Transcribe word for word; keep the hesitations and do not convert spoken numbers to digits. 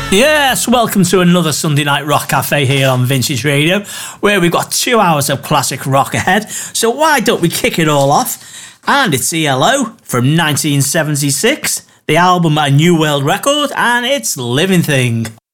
Yes, welcome to another Sunday Night Rock Cafe here on Vintage Radio, where we've got two hours of classic rock ahead. So why don't we kick it all off? And it's E L O from nineteen seventy-six, the album A New World Record, and it's Living Thing.